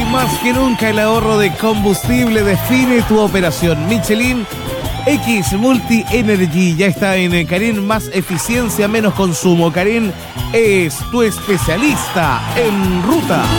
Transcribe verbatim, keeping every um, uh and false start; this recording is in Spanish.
Más que nunca el ahorro de combustible define tu operación. Michelin X Multi Energy ya está en Carín. Más eficiencia, menos consumo. Carín es tu especialista en ruta.